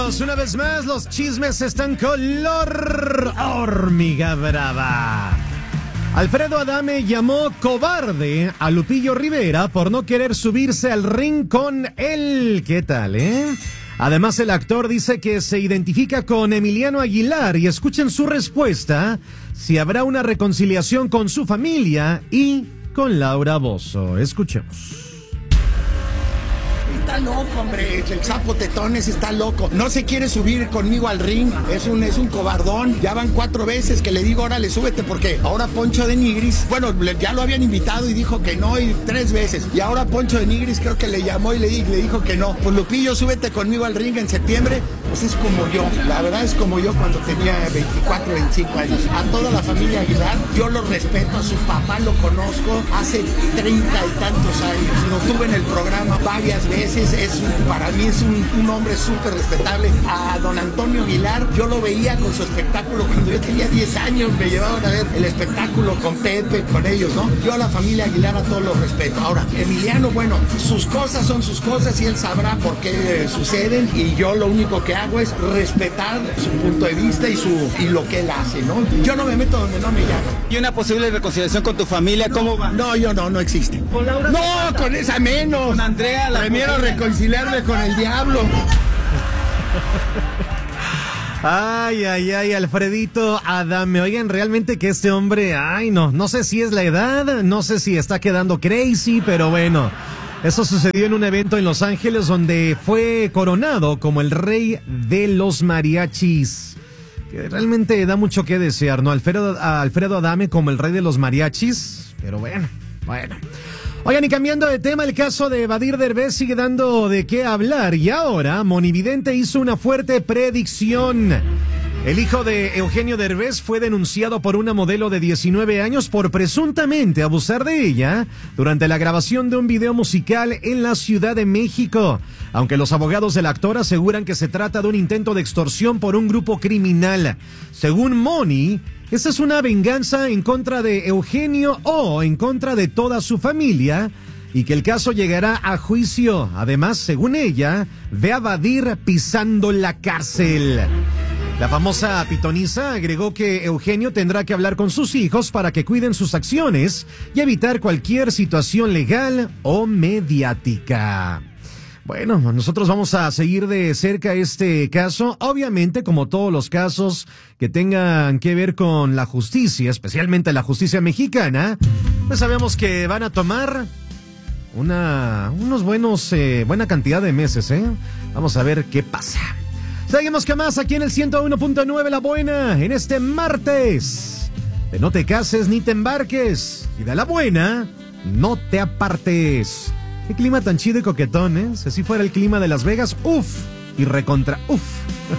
Amigos, una vez más los chismes están color hormiga brava. Alfredo Adame llamó cobarde a Lupillo Rivera por no querer subirse al ring con él. ¿Qué tal, Además, el actor dice que se identifica con Emiliano Aguilar y escuchen su respuesta si habrá una reconciliación con su familia y con Laura Bozzo. Escuchemos. Está loco, hombre, el Sapo Tetones está loco. No se quiere subir conmigo al ring, es un cobardón. Ya van 4 veces que le digo, órale, súbete, porque ahora Poncho de Nigris, bueno, ya lo habían invitado y dijo que no, y 3 veces. Y ahora Poncho de Nigris creo que le llamó y le dijo que no. Pues Lupillo, súbete conmigo al ring en septiembre. Pues es como yo, la verdad es como yo cuando tenía 24, 25 años. A toda la familia Aguilar, yo lo respeto, a su papá lo conozco hace 30 y tantos años. Lo tuve en el programa varias veces. Para mí es un hombre súper respetable. A don Antonio Aguilar, yo lo veía con su espectáculo cuando yo tenía 10 años, me llevaban a ver el espectáculo con Pepe, con ellos, ¿no? Yo a la familia Aguilar a todos los respeto. Ahora, Emiliano, bueno, sus cosas son sus cosas y él sabrá por qué suceden, y yo lo único que hago es respetar su punto de vista y lo que él hace, ¿no? Yo no me meto donde no me llaman. ¿Y una posible reconciliación con tu familia? ¿Cómo va? No, no existe. ¿Con Laura? No, con esa menos. Con Andrea, la Prefiero reconciliarme con el diablo. Ay, Alfredito Adame. Oigan, realmente que este hombre, no sé si es la edad, no sé si está quedando crazy, pero bueno, eso sucedió en un evento en Los Ángeles donde fue coronado como el rey de los mariachis. Que realmente da mucho que desear, ¿no? Alfredo Adame como el rey de los mariachis, pero bueno. Oigan, y cambiando de tema, el caso de Badir Derbez sigue dando de qué hablar y ahora Monividente hizo una fuerte predicción. El hijo de Eugenio Derbez fue denunciado por una modelo de 19 años por presuntamente abusar de ella durante la grabación de un video musical en la Ciudad de México. Aunque los abogados del actor aseguran que se trata de un intento de extorsión por un grupo criminal. Según Moni, esta es una venganza en contra de Eugenio o en contra de toda su familia y que el caso llegará a juicio. Además, según ella, ve a Badir pisando la cárcel. La famosa pitoniza agregó que Eugenio tendrá que hablar con sus hijos para que cuiden sus acciones y evitar cualquier situación legal o mediática. Bueno, nosotros vamos a seguir de cerca este caso, obviamente como todos los casos que tengan que ver con la justicia, especialmente la justicia mexicana, pues sabemos que van a tomar buena cantidad de meses, Vamos a ver qué pasa. Seguimos con más aquí en el 101.9 La Buena, en este martes. De no te cases ni te embarques, y de la buena, no te apartes. Qué clima tan chido y coquetón, Si así fuera el clima de Las Vegas, uf, y recontra uf.